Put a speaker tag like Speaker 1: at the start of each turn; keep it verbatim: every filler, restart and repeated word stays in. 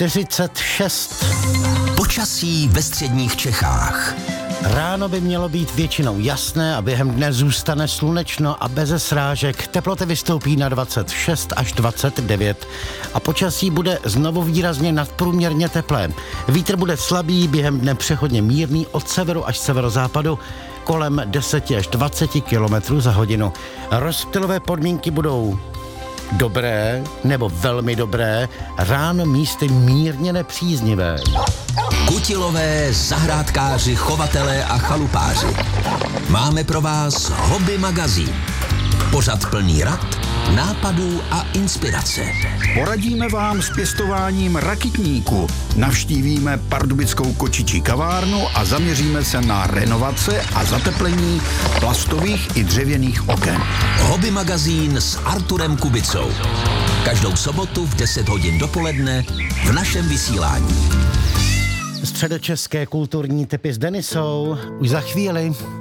Speaker 1: čtyřicet šest.
Speaker 2: Počasí ve středních Čechách.
Speaker 1: Ráno by mělo být většinou jasné a během dne zůstane slunečno a beze srážek. Teploty vystoupí na dvacet šest až dvacet devět a počasí bude znovu výrazně nadprůměrně teplé. Vítr bude slabý, během dne přechodně mírný od severu až severozápadu kolem deset až dvacet kilometrů za hodinu. Rozptylové podmínky budou dobré nebo velmi dobré, ráno místy mírně nepříznivé.
Speaker 2: Kutilové, zahrádkáři, chovatelé a chalupáři. Máme pro vás Hobby magazín. Pořad plný rad, nápadů a inspirace.
Speaker 3: Poradíme vám s pěstováním rakitníku, navštívíme pardubickou kočičí kavárnu a zaměříme se na renovace a zateplení plastových i dřevěných oken.
Speaker 2: Hobby magazín s Arturem Kubicou. Každou sobotu v deset hodin dopoledne v našem vysílání.
Speaker 1: Středočeské kulturní typy s Denisou už za chvíli.